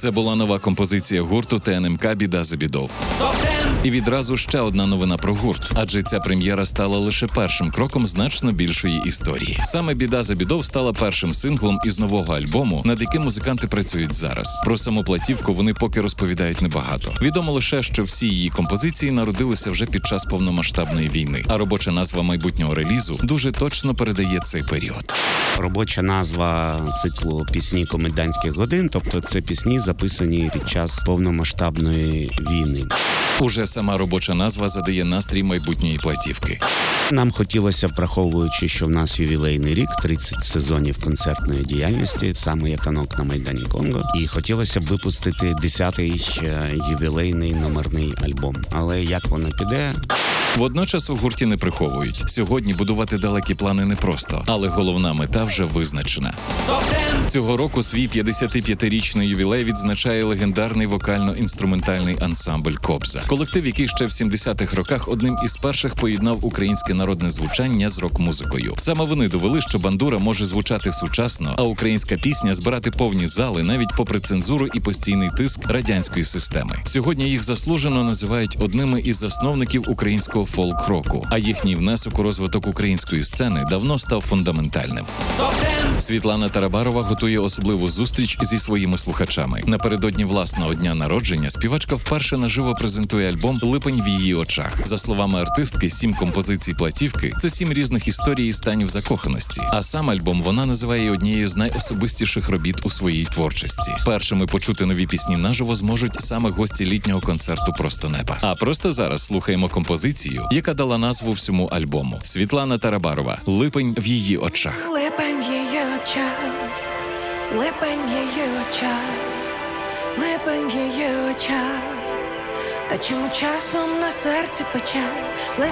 Це була нова композиція гурту ТНМК «Біда за бідов». І відразу ще одна новина про гурт, адже ця прем'єра стала лише першим кроком значно більшої історії. Саме «Біда за бідов» стала першим синглом із нового альбому, над яким музиканти працюють зараз. Про саму платівку вони поки розповідають небагато. Відомо лише, що всі її композиції народилися вже під час повномасштабної війни, а робоча назва майбутнього релізу дуже точно передає цей період. Робоча назва циклу «Пісні комендантських годин», тобто це пісні, записані під час повномасштабної війни. Уже сама робоча назва задає настрій майбутньої платівки. Нам хотілося, враховуючи, що в нас ювілейний рік, 30 сезонів концертної діяльності, саме як танок на Майдані Конго, і хотілося б випустити 10-й ювілейний номерний альбом. Але як воно піде? Водночас у гурті не приховують. Сьогодні будувати далекі плани непросто, але головна мета вже визначена. Цього року свій 55-річний ювілей відзначає легендарний вокально-інструментальний ансамбль «Кобза». Колектив, який ще в 70-х роках одним із перших поєднав українське народне звучання з рок-музикою. Саме вони довели, що бандура може звучати сучасно, а українська пісня збирати повні зали навіть попри цензуру і постійний тиск радянської системи. Сьогодні їх заслужено називають одними із засновників українського фолк-року, а їхній внесок у розвиток української сцени давно став фундаментальним. Світлана Тарабарова готує особливу зустріч зі своїми слухачами. Напередодні власного дня народження співачка вперше наживо презентує альбом «Липень в її очах». За словами артистки, 7 композицій платівки – це 7 різних історій і станів закоханості. А сам альбом вона називає однією з найособистіших робіт у своїй творчості. Першими почути нові пісні наживо зможуть саме гості літнього концерту «Просто неба». А просто зараз слухаємо композицію, яка дала назву всьому альбому. Світлана Тарабарова «Липень в її очах». Липень в її очах, липень в її очах, липень в її очах. Та чому часом на серці печаль,